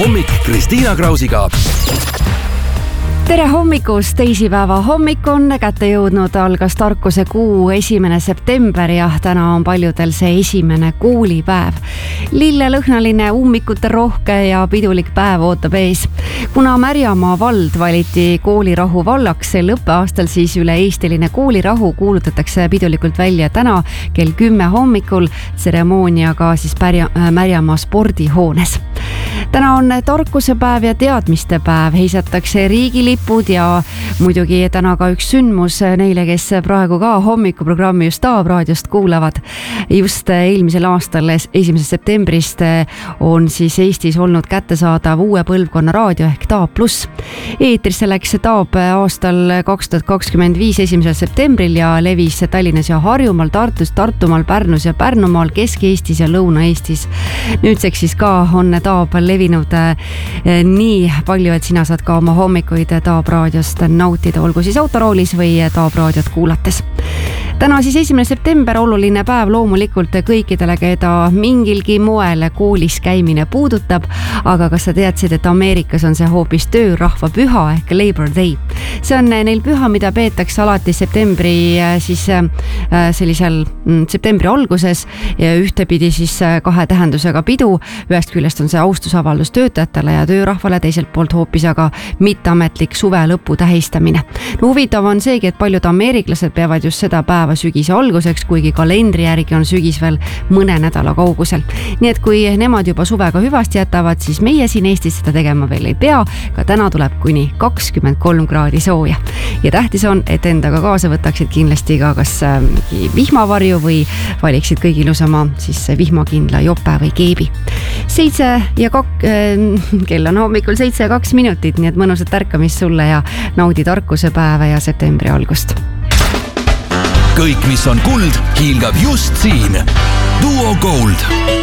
hommik Kristiina Krausiga. Tere hommikust, teisipäeva hommik on kätte jõudnud, algas tarkuse kuu 1. september ja täna on paljudel see esimene koolipäev. Lillelõhnaline, ummikute rohke ja pidulik päev ootab ees. Kuna Märjamaa vald valiti koolirahu vallaks sel õppeaastal, siis üle-eestiline koolirahu kuulutatakse pidulikult välja täna kell 10 hommikul tseremooniaga siis Märjamaa spordihoones. Täna on tarkusepäev ja teadmiste päev, heisatakse riigilipud ja muidugi täna ka üks sündmus neile, kes praegu ka hommikuprogrammi just Taab raadiost kuulavad. Just eelmisel aastal 1. septembrist on siis Eestis olnud kättesaadav uue põlvkonna raadio ehk Taab Plus. Eetrisse läks Taab aastal 2025 1. septembril ja levis Tallinnas ja Harjumaal, Tartus, Tartumaal, Pärnus ja Pärnumaal, Kesk-Eestis ja Lõuna-Eestis. Nüüdseks siis ka on Taab levinud nii palju, et sina saad ka oma hommikuid Taab raadiost nautida, olgu siis autoroolis või Taab raadiot kuulates. Täna siis 1. september, oluline päev loomulikult kõikidele, keda mingilgi moel koolis käimine puudutab, aga kas sa teadsid, et Ameerikas on see hoopis töörahva püha ehk Labor Day. See on neil püha, mida peetakse alati septembri siis sellisel septembri alguses ja ühtepidi siis kahe tähendusega pidu. Ühest küljest on see austusavaldus töötajatele ja töörahvale, teiselt poolt hoopis aga mitteametlik suve lõpu tähistamine. No, huvitav on seegi, et paljud ameeriklased peavad just seda päeva sügise alguseks, kuigi kalendri järgi on sügis veel mõne nädala kaugusel. Nii et kui nemad juba suvega hüvasti jätavad, siis meie siin Eestis seda tegema veel ei pea. Ka täna tuleb kuni 23 kraadi sooja. Ja tähtis on, et endaga kaasa võtaksid kindlasti ka kas vihmavarju või valiksid kõigi ilusama siis vihmakindla jope või keebi. Kell on hommikul 7:02 minutit, nii et mõnusat tärkamist sulle ja naudi tarkusepäeva ja septembri algust. Kõik, mis on kuld, hiilgab just siin. Duo Gold.